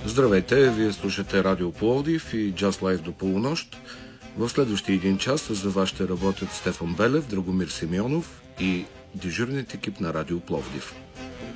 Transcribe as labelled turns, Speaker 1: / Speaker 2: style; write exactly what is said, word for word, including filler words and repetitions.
Speaker 1: Здравейте, вие слушате Радио Пловдив и Just Life до полунощ. В следващия един час за вас ще работят Стефан Белев, Драгомир Симеонов и дежурният екип на Радио Пловдив.